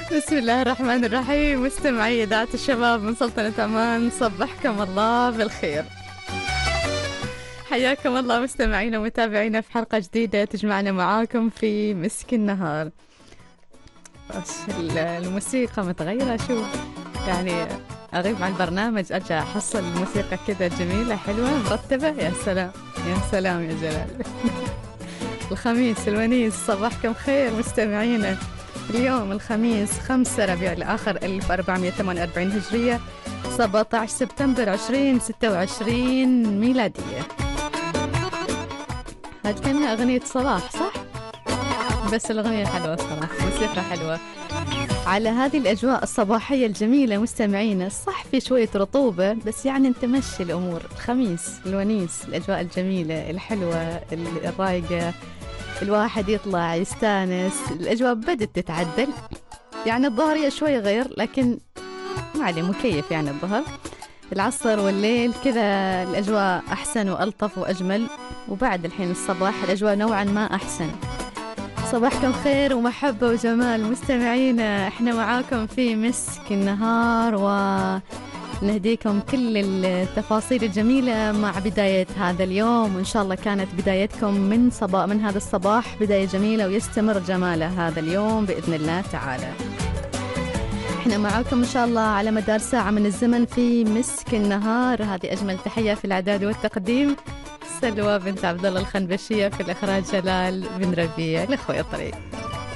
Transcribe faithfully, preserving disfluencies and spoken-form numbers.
بسم الله الرحمن الرحيم. مستمعي إذاعة الشباب من سلطنة عمان، صبحكم الله بالخير. حياكم الله مستمعينا ومتابعينا في حلقة جديدة تجمعنا معاكم في مسك النهار. بس الموسيقى متغيرة، شو يعني أغيب عن البرنامج أرجع أحصل الموسيقى كذا جميلة حلوة مرتبة. يا سلام يا سلام يا جلال. الخميس الونيس، صباحكم خير مستمعينا. اليوم الخميس خمسة ربيع الآخر ألف وأربعمائة وثمانية وأربعين هجرية، سبعة عشر سبتمبر ألفين وستة وعشرين ميلادية. هاد كانها أغنية صلاح صح؟ بس الأغنية حلوة صراحة، موسيقى حلوة على هذه الأجواء الصباحية الجميلة مستمعينا. صح في شوية رطوبة بس يعني نتمشي الأمور. الخميس الونيس، الأجواء الجميلة الحلوة الرايقة، الواحد يطلع يستانس. الأجواء بدت تتعدل، يعني الظهرية شوي غير لكن ما عليه، مكيف يعني الظهر. العصر والليل كذا الأجواء أحسن وألطف وأجمل، وبعد الحين الصباح الأجواء نوعا ما أحسن. صباحكم خير ومحبة وجمال مستمعينا، احنا معاكم في مسك النهار ونهديكم كل التفاصيل الجميلة مع بداية هذا اليوم. وإن شاء الله كانت بدايتكم من صباح من هذا الصباح بداية جميلة ويستمر جماله هذا اليوم بإذن الله تعالى. احنا معاكم إن شاء الله على مدار ساعة من الزمن في مسك النهار. هذه أجمل تحية في الإعداد والتقديم سلوى بنت عبد الله الخنبشية، في الإخراج جلال بن ربيع، الأخوي الطريق.